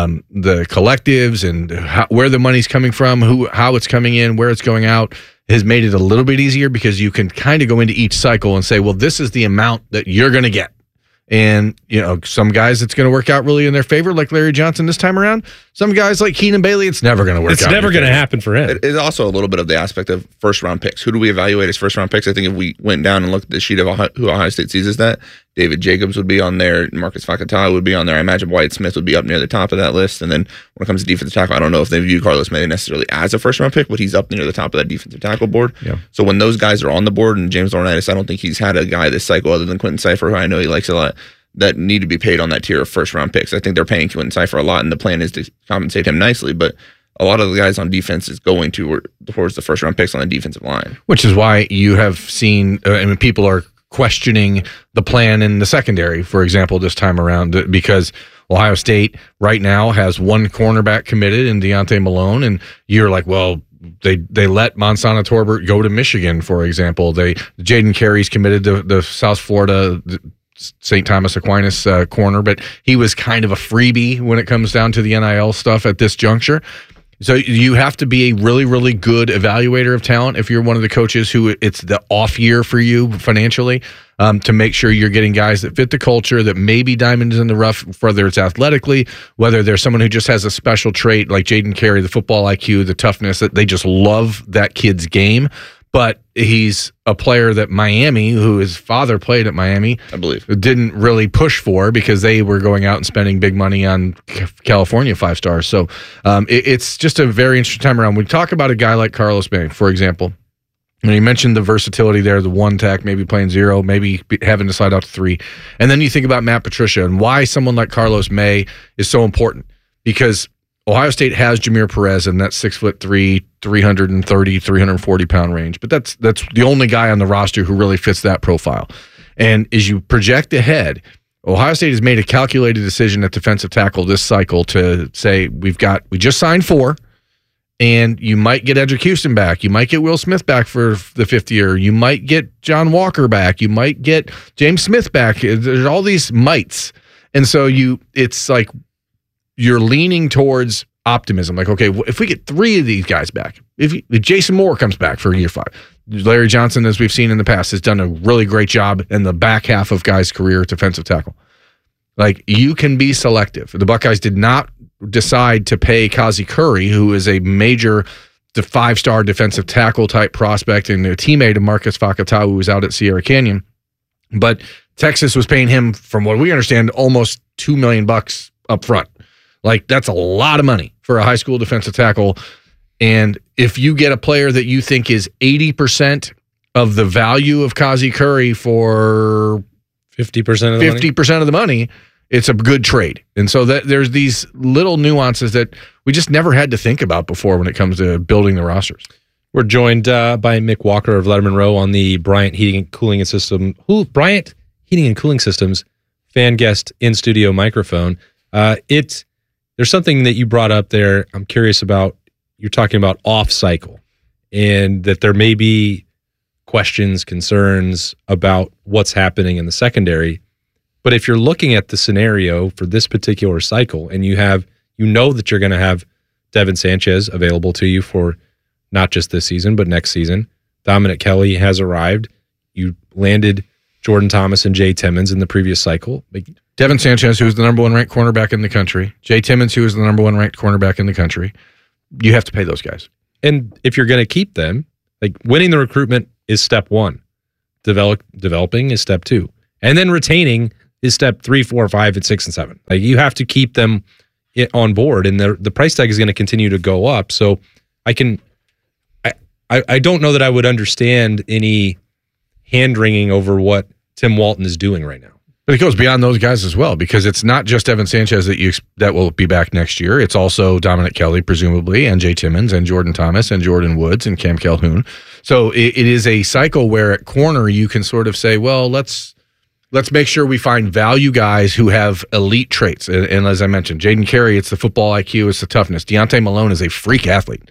collectives and where the money's coming from, how it's coming in, where it's going out, has made it a little bit easier because you can kind of go into each cycle and say, well, this is the amount that you're going to get. And, you know, some guys it's going to work out really in their favor, like Larry Johnson this time around. Some guys like Keenan Bailey, it's never going to work out. It's never going to happen for him. It's also a little bit of the aspect of first-round picks. Who do we evaluate as first-round picks? I think if we went down and looked at the sheet of who Ohio State sees as that, David Jacobs would be on there, Marcus Fakatau would be on there. I imagine Wyatt Smith would be up near the top of that list. And then when it comes to defensive tackle, I don't know if they view Carlos May necessarily as a first-round pick, but he's up near the top of that defensive tackle board. Yeah. So when those guys are on the board, and James Laurinaitis, I don't think he's had a guy this cycle other than Quentin Cipher, who I know he likes a lot, that need to be paid on that tier of first-round picks. I think they're paying Quentin Cipher a lot, and the plan is to compensate him nicely, but a lot of the guys on defense is going towards the first-round picks on the defensive line. Which is why you have seen, people are questioning the plan in the secondary, for example, this time around, because Ohio State right now has one cornerback committed in Deontay Malone, and you're like, well, they let Monsana Torbert go to Michigan, for example. Jaden Carey's committed to the South Florida St. Thomas Aquinas corner, but he was kind of a freebie when it comes down to the NIL stuff at this juncture. So you have to be a really, really good evaluator of talent if you're one of the coaches who it's the off year for you financially, to make sure you're getting guys that fit the culture, that may be diamonds in the rough, whether it's athletically, whether there's someone who just has a special trait like Jaden Carey, the football IQ, the toughness, that they just love that kid's game. But he's a player that Miami, who his father played at Miami, I believe, didn't really push for because they were going out and spending big money on California 5-stars. So it's just a very interesting time around. We talk about a guy like Carlos May, for example, and you mentioned the versatility there, the one tack, maybe playing 0, maybe having to slide out to 3. And then you think about Matt Patricia and why someone like Carlos May is so important, because Ohio State has Jameer Perez in that 6'3", 330, 340 pound range, but that's the only guy on the roster who really fits that profile. And as you project ahead, Ohio State has made a calculated decision at defensive tackle this cycle to say we just signed 4, and you might get Edric Houston back, you might get Will Smith back for the 5th year, you might get John Walker back, you might get James Smith back. There's all these mights, and so it's like you're leaning towards optimism. Like, okay, if we get 3 of these guys back, if Jason Moore comes back for year 5, Larry Johnson, as we've seen in the past, has done a really great job in the back half of guys' career at defensive tackle. Like, you can be selective. The Buckeyes did not decide to pay Kazi Curry, who is a major 5-star defensive tackle type prospect and a teammate of Marcus Fakatau, who was out at Sierra Canyon. But Texas was paying him, from what we understand, almost $2 million up front. Like, that's a lot of money for a high school defensive tackle. And if you get a player that you think is 80% of the value of Kazi Curry for 50% of the money, it's a good trade. And so there's these little nuances that we just never had to think about before when it comes to building the rosters. We're joined by Mick Walker of Letterman Row on the Bryant Heating and Cooling Systems fan guest in studio microphone. There's something that you brought up there I'm curious about. You're talking about off cycle, and that there may be questions, concerns about what's happening in the secondary. But if you're looking at the scenario for this particular cycle and you know that you're going to have Devin Sanchez available to you for not just this season, but next season. Dominic Kelly has arrived. You landed Jordan Thomas and Jay Timmons in the previous cycle. Devin Sanchez, who is the number 1 ranked cornerback in the country. Jay Timmons, who is the number 1 ranked cornerback in the country. You have to pay those guys. And if you're going to keep them, like winning the recruitment is step 1. Developing is step 2. And then retaining is step 3, 4, 5, and 6, and 7. Like you have to keep them on board, and the price tag is going to continue to go up. So I don't know that I would understand any hand-wringing over what Tim Walton is doing right now. But it goes beyond those guys as well, because it's not just Devin Sanchez that will be back next year. It's also Dominic Kelly, presumably, and Jay Timmons, and Jordan Thomas, and Jordan Woods, and Cam Calhoun. So it is a cycle where at corner you can sort of say, well, let's make sure we find value guys who have elite traits. And as I mentioned, Jaden Carey, it's the football IQ, it's the toughness. Deontay Malone is a freak athlete.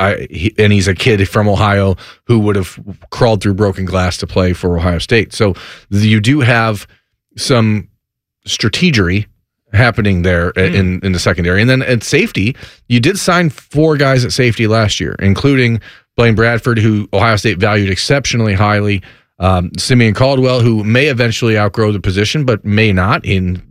And he's a kid from Ohio who would have crawled through broken glass to play for Ohio State. So you do have some strategery happening there in the secondary. And then at safety, you did sign 4 guys at safety last year, including Blaine Bradford, who Ohio State valued exceptionally highly, Simeon Caldwell, who may eventually outgrow the position, but may not.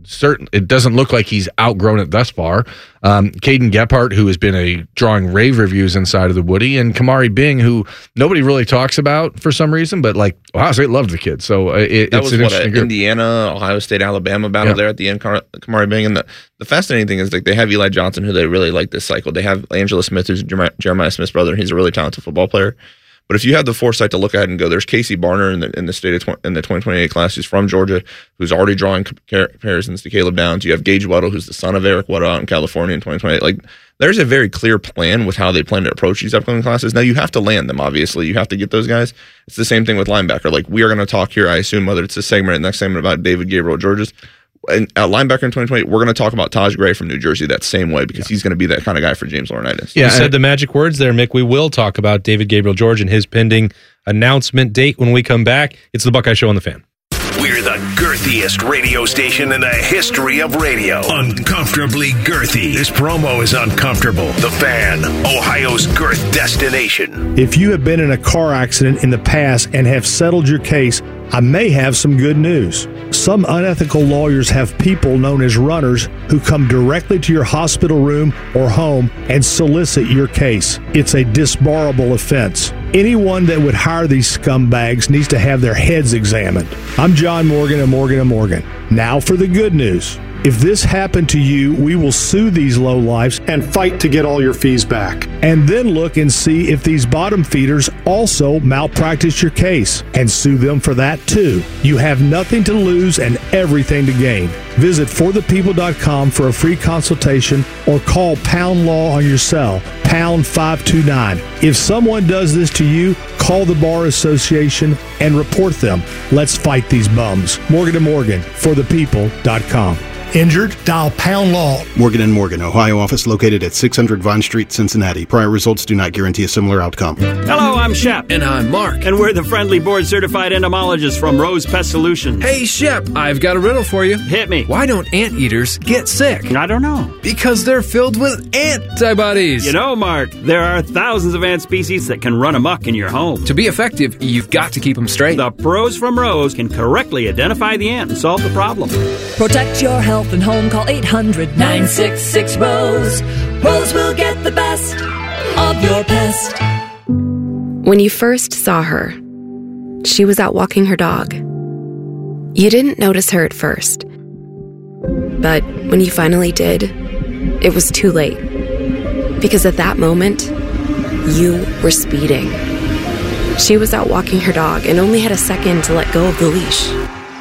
It doesn't look like he's outgrown it thus far. Caden Gephardt, who has been drawing rave reviews inside of the Woody, and Kamari Bing, who nobody really talks about for some reason, but like Ohio State loved the kid. So it's an interesting group. Indiana, Ohio State, Alabama battle there at the end. Kamari Bing, and the fascinating thing is they have Eli Johnson, who they really like this cycle. They have Angela Smith, who's Jeremiah Smith's brother, and he's a really talented football player. But if you have the foresight to look at it and go, there's Casey Barner in the state in the 2028 class, who's from Georgia, who's already drawing comparisons to Caleb Downs. You have Gage Weddle, who's the son of Eric Weddle out in California in 2028. Like, there's a very clear plan with how they plan to approach these upcoming classes. Now, you have to land them, obviously. You have to get those guys. It's the same thing with linebacker. Like, we are going to talk here, I assume, whether it's this segment or the next segment, about David Gabriel Georges. And at linebacker in 2020, we're going to talk about Taj Gray from New Jersey that same way, because he's going to be that kind of guy for James Laurinaitis. You said the magic words there, Mick. We will talk about David Gabriel George and his pending announcement date when we come back. It's the Buckeye Show on the Fan. We're the girthiest radio station in the history of radio. Uncomfortably girthy. This promo is uncomfortable. The Fan, Ohio's girth destination. If you have been in a car accident in the past and have settled your case, I may have some good news. Some unethical lawyers have people known as runners who come directly to your hospital room or home and solicit your case. It's a disbarable offense. Anyone that would hire these scumbags needs to have their heads examined. I'm John Morgan of Morgan & Morgan. Now for the good news. If this happened to you, we will sue these lowlifes and fight to get all your fees back. And then look and see if these bottom feeders also malpractice your case and sue them for that too. You have nothing to lose and everything to gain. Visit forthepeople.com for a free consultation or call Pound Law on your cell, pound 529. If someone does this to you, call the Bar Association and report them. Let's fight these bums. Morgan & Morgan, forthepeople.com. Injured? Dial Pound Law. Morgan & Morgan, Ohio office located at 600 Vine Street, Cincinnati. Prior results do not guarantee a similar outcome. Hello, I'm Shep. And I'm Mark. And we're the friendly board-certified entomologists from Rose Pest Solutions. Hey, Shep, I've got a riddle for you. Hit me. Why don't anteaters get sick? I don't know. Because they're filled with antibodies. You know, Mark, there are thousands of ant species that can run amok in your home. To be effective, you've got to keep them straight. The pros from Rose can correctly identify the ant and solve the problem. Protect your health and home. Call 800-966-ROSE. Rose will get the best of your pest. When you first saw her, she was out walking her dog. You didn't notice her at first. But when you finally did, it was too late. Because at that moment, you were speeding. She was out walking her dog and only had a second to let go of the leash.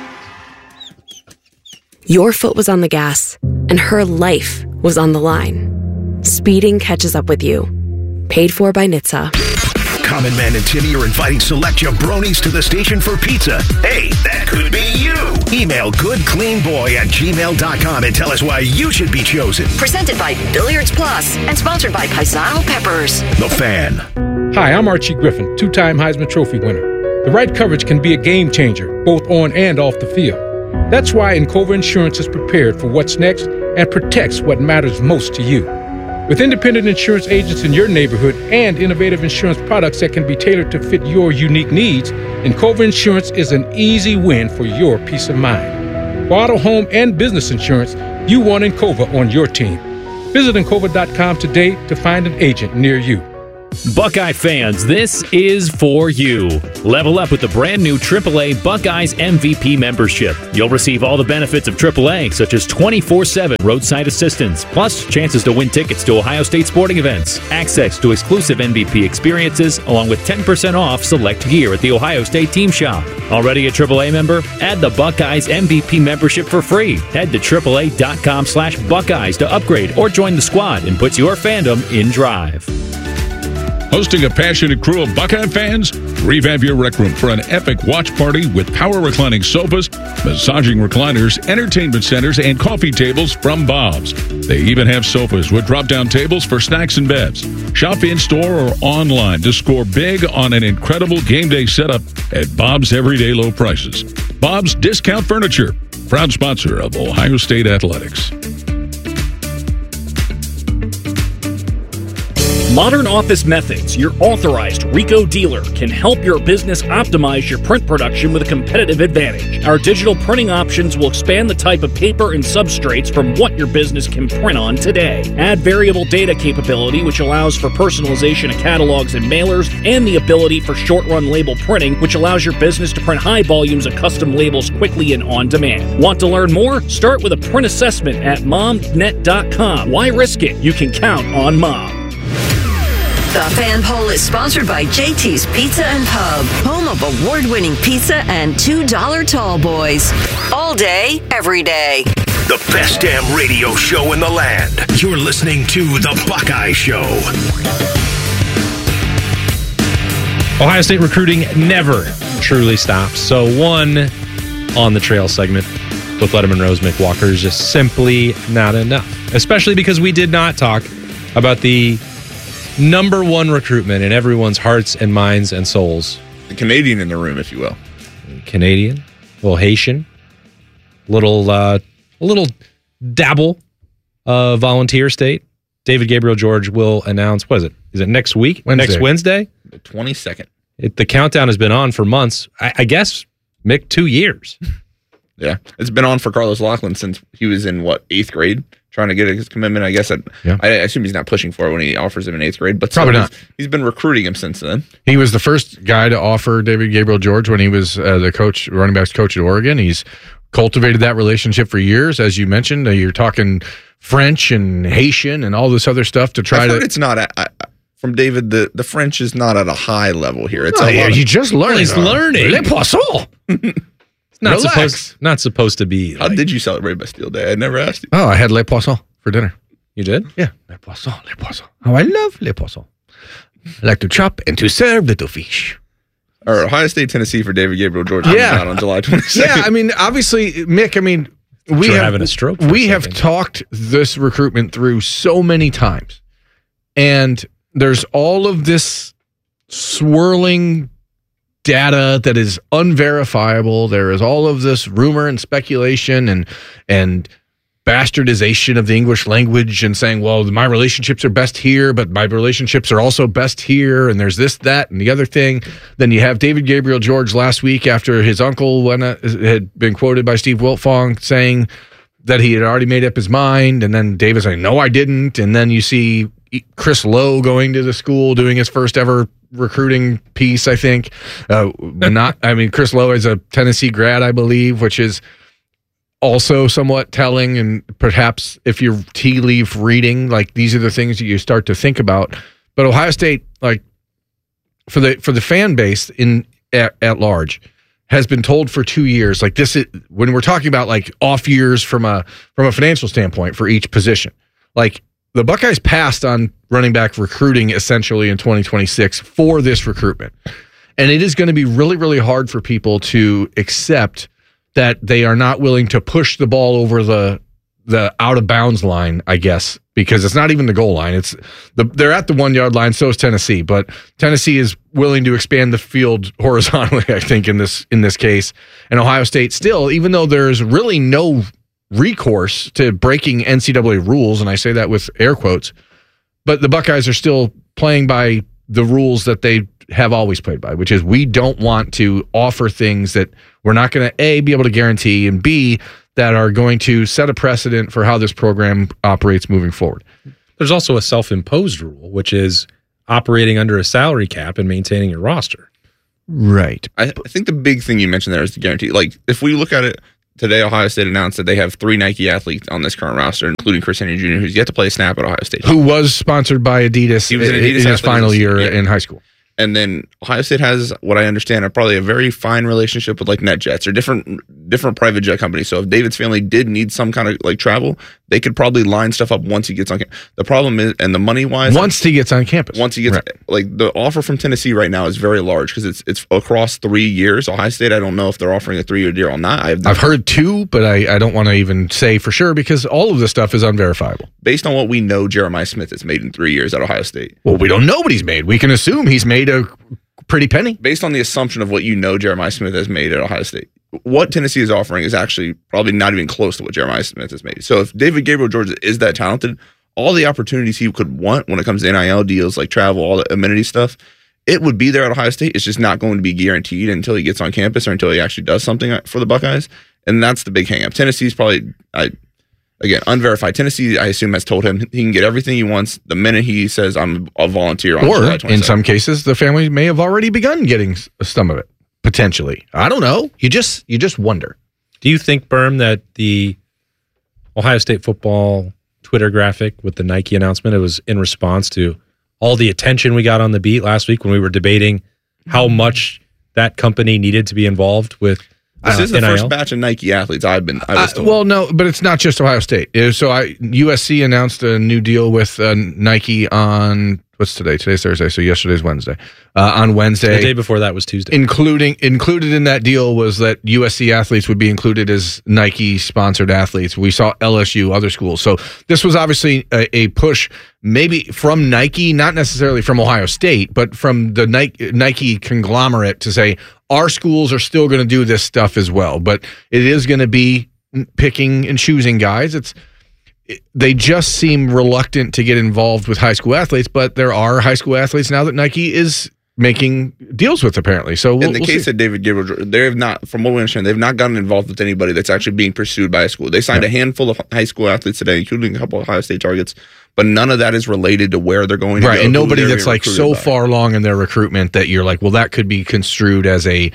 Your foot was on the gas, and her life was on the line. Speeding catches up with you. Paid for by NHTSA. Common Man and Timmy are inviting select jabronis to the station for pizza. Hey, that could be you. Email goodcleanboy@gmail.com and tell us why you should be chosen. Presented by Billiards Plus and sponsored by Paisano Peppers. The Fan. Hi, I'm Archie Griffin, two-time Heisman Trophy winner. The right coverage can be a game changer, both on and off the field. That's why Encova Insurance is prepared for what's next and protects what matters most to you. With independent insurance agents in your neighborhood and innovative insurance products that can be tailored to fit your unique needs, Encova Insurance is an easy win for your peace of mind. For auto, home, and business insurance, you want Encova on your team. Visit Encova.com today to find an agent near you. Buckeye fans, this is for you. Level up with the brand new AAA Buckeyes MVP membership. You'll receive all the benefits of AAA, such as 24/7 roadside assistance, plus chances to win tickets to Ohio State sporting events, access to exclusive MVP experiences, along with 10% off select gear at the Ohio State team shop. Already a AAA member? Add the Buckeyes MVP membership for free. Head to AAA.com/Buckeyes to upgrade or join the squad and put your fandom in drive. Hosting a passionate crew of Buckeye fans? Revamp your rec room for an epic watch party with power reclining sofas, massaging recliners, entertainment centers, and coffee tables from Bob's. They even have sofas with drop-down tables for snacks and bevs. Shop in-store or online to score big on an incredible game day setup at Bob's everyday low prices. Bob's Discount Furniture, proud sponsor of Ohio State Athletics. Modern Office Methods, your authorized Ricoh dealer, can help your business optimize your print production with a competitive advantage. Our digital printing options will expand the type of paper and substrates from what your business can print on today. Add variable data capability, which allows for personalization of catalogs and mailers, and the ability for short-run label printing, which allows your business to print high volumes of custom labels quickly and on demand. Want to learn more? Start with a print assessment at momnet.com. Why risk it? You can count on Mom. The Fan Poll is sponsored by JT's Pizza and Pub, home of award-winning pizza and $2 tall boys. All day, every day. The best damn radio show in the land. You're listening to The Buckeye Show. Ohio State recruiting never truly stops. So one on the trail segment with Letterman Rose McWalker is just simply not enough, especially because we did not talk about the number one recruitment in everyone's hearts and minds and souls. The Canadian in the room, if you will. Canadian, a little Haitian, a little dabble of volunteer state. David Gabriel George will announce, what is it? Is it next week? Wednesday. Next Wednesday? The 22nd. The countdown has been on for months. I guess, Mick, 2 years. Yeah. It's been on for Carlos Laughlin since he was in, 8th grade? Trying to get his commitment. I guess I assume he's not pushing for it when he offers him in 8th grade, but probably not. He's been recruiting him since then. He was the first guy to offer David Gabriel George when he was the coach, running backs coach at Oregon. He's cultivated that relationship for years, as you mentioned. You're talking French and Haitian and all this other stuff to try to. It's not from David. The French is not at a high level here. It's you just learned. He's learning. Les poissons. Not supposed to be. How did you celebrate Bastille Day? I never asked you. Oh, I had les poissons for dinner. You did? Yeah, les poissons, les poissons. Oh, I love les poissons. I like to chop and to serve little fish. Or Ohio State, Tennessee for David Gabriel George. Out on July 22nd. Yeah, I mean, obviously, Mick. I mean, we have having a stroke. We have talked this recruitment through so many times, and there's all of this swirling data that is unverifiable. There is all of this rumor and speculation and bastardization of the English language and saying, well, my relationships are best here, but my relationships are also best here, and there's this, that, and the other thing. Then you have David Gabriel George last week after his uncle had been quoted by Steve Wiltfong saying that he had already made up his mind, and then David saying, no, I didn't. And then you see Chris Lowe going to the school doing his first ever recruiting piece, I think. Chris Lowe is a Tennessee grad, I believe, which is also somewhat telling. And perhaps if you're tea leaf reading, like these are the things that you start to think about. But Ohio State, like for the fan base at large, has been told for 2 years, like this is when we're talking about like off years from a financial standpoint for each position, like. The Buckeyes passed on running back recruiting essentially in 2026 for this recruitment. And it is going to be really, really hard for people to accept that they are not willing to push the ball over the out of bounds line, I guess, because it's not even the goal line. They're at the 1 yard line. So is Tennessee, but Tennessee is willing to expand the field horizontally, I think, in this case. And Ohio State still, even though there's really no recourse to breaking NCAA rules, and I say that with air quotes, but the Buckeyes are still playing by the rules that they have always played by, which is we don't want to offer things that we're not going to, A, be able to guarantee, and B, that are going to set a precedent for how this program operates moving forward. There's also a self-imposed rule, which is operating under a salary cap and maintaining your roster. Right. I think the big thing you mentioned there is the guarantee. Like, if we look at it, today Ohio State announced that they have 3 Nike athletes on this current roster, including Chris Henry Jr., who's yet to play a snap at Ohio State. Who was sponsored by Adidas, He was an Adidas in his final year in high school. And then Ohio State has, what I understand, probably a very fine relationship with like NetJets or different private jet companies. So if David's family did need some kind of like travel, they could probably line stuff up once he gets on campus. The problem is, and the money wise, once he gets on campus, like the offer from Tennessee right now is very large because it's across 3 years. Ohio State, I don't know if they're offering a 3-year deal or not. I've heard 2, but I don't want to even say for sure because all of this stuff is unverifiable. Based on what we know, Jeremiah Smith has made in 3 years at Ohio State. Well, we don't know what he's made. We can assume he's made a pretty penny. Based on the assumption of what you know Jeremiah Smith has made at Ohio State, what Tennessee is offering is actually probably not even close to what Jeremiah Smith has made. So if David Gabriel George is that talented, all the opportunities he could want when it comes to NIL deals, like travel, all the amenity stuff, it would be there at Ohio State. It's just not going to be guaranteed until he gets on campus or until he actually does something for the Buckeyes. And that's the big hang-up. Tennessee's probably, again, unverified. Tennessee, I assume, has told him he can get everything he wants the minute he says, I'm a volunteer on July 27th. In some cases, the family may have already begun getting some of it, potentially. I don't know. You just wonder. Do you think, Berm, that the Ohio State football Twitter graphic with the Nike announcement, it was in response to all the attention we got on the beat last week when we were debating how much that company needed to be involved with This is the NIL? first batch of Nike athletes I was told. Well, no, but it's not just Ohio State. So USC announced a new deal with Nike on, what's today? Today's Thursday, so yesterday's Wednesday. On Wednesday. The day before that was Tuesday. Included in that deal was that USC athletes would be included as Nike-sponsored athletes. We saw LSU, other schools. So this was obviously a push maybe from Nike, not necessarily from Ohio State, but from the Nike conglomerate to say, our schools are still going to do this stuff as well, but it is going to be picking and choosing guys. They just seem reluctant to get involved with high school athletes, but there are high school athletes now that Nike is making deals with, apparently. So in the case of David Gabriel, they have not, from what we understand, they've not gotten involved with anybody that's actually being pursued by a school. They signed a handful of high school athletes today, including a couple of Ohio State targets, but none of that is related to where they're going to go. Right, and nobody that's like so far along in their recruitment that you're like, well, that could be construed as an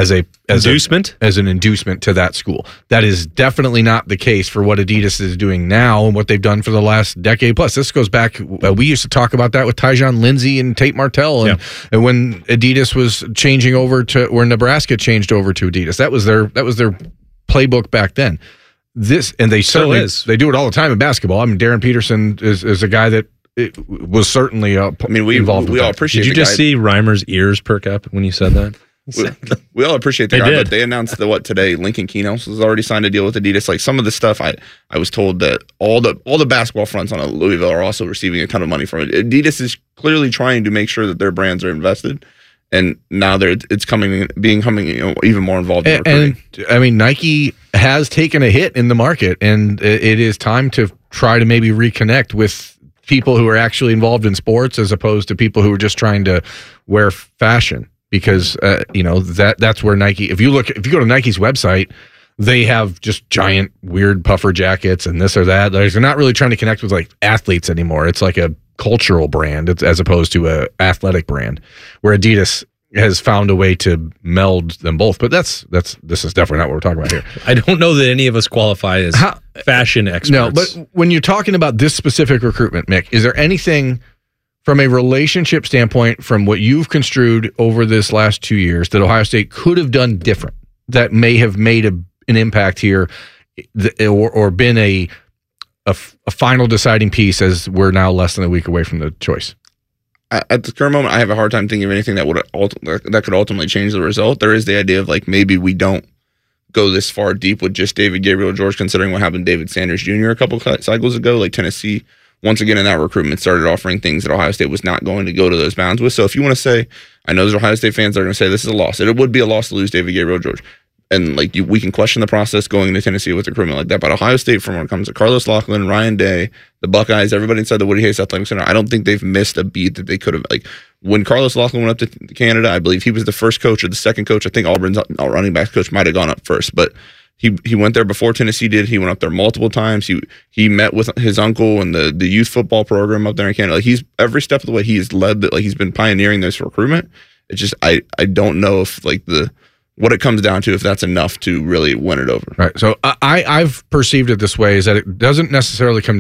inducement to that school. That is definitely not the case for what Adidas is doing now and what they've done for the last decade plus. This goes back, we used to talk about that with Tyjon Lindsey and Tate Martell, and when Adidas was changing over to, where Nebraska changed over to Adidas, that was their playbook back then. They certainly they do it all the time in basketball. I mean, Darren Peterson is a guy that was certainly involved. We all appreciate. Did you just see Reimer's ears perk up when you said that? We all appreciate the guy, but they announced that today Lincoln Keenos has already signed a deal with Adidas. Like some of the stuff, I was told that all the basketball fronts on Louisville are also receiving a ton of money from it. Adidas is clearly trying to make sure that their brands are invested. And now it's becoming even more involved in recruiting. And I mean, Nike has taken a hit in the market, and it is time to try to maybe reconnect with people who are actually involved in sports as opposed to people who are just trying to wear fashion. Because that's where Nike. If you go to Nike's website, they have just giant weird puffer jackets and this or that. They're not really trying to connect with like athletes anymore. It's like a cultural brand as opposed to a athletic brand, where Adidas has found a way to meld them both. But this is definitely not what we're talking about here. I don't know that any of us qualify as fashion experts. No, but when you're talking about this specific recruitment, Mick, is there anything from a relationship standpoint, from what you've construed over this last 2 years, that Ohio State could have done different, that may have made an impact here, or been a final deciding piece as we're now less than a week away from the choice? At the current moment, I have a hard time thinking of anything that could ultimately change the result. There is the idea of like maybe we don't go this far deep with just David Gabriel George, considering what happened to David Sanders Jr. a couple cycles ago. Like Tennessee once again in that recruitment started offering things that Ohio State was not going to go to those bounds with. So if you want to say, I know there's Ohio State fans that are going to say this is a loss. It would be a loss to lose David Gabriel George. And like we can question the process going into Tennessee with recruitment like that. But Ohio State, from when it comes to Carlos Loughlin, Ryan Day, the Buckeyes, everybody inside the Woody Hayes Athletic Center, I don't think they've missed a beat that they could have. Like when Carlos Loughlin went up to Canada, I believe he was the first coach or the second coach. I think Auburn's running backs coach might have gone up first, but he went there before Tennessee did. He went up there multiple times. He met with his uncle and the youth football program up there in Canada. Like he's every step of the way he's led that. Like he's been pioneering this recruitment. It's just I don't know if like what it comes down to, if that's enough to really win it over. Right. So I've perceived it this way, is that it doesn't necessarily come